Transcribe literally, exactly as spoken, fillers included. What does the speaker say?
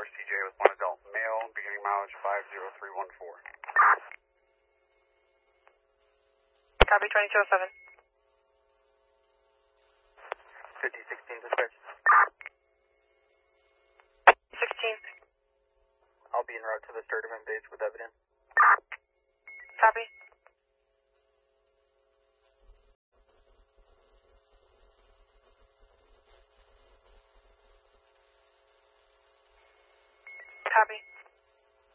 R C J with one adult male, beginning mileage five zero three one four. Copy twenty-two oh seven. fifty sixteen dispatch. sixteen. I'll be en route to the start of M base with evidence. Copy.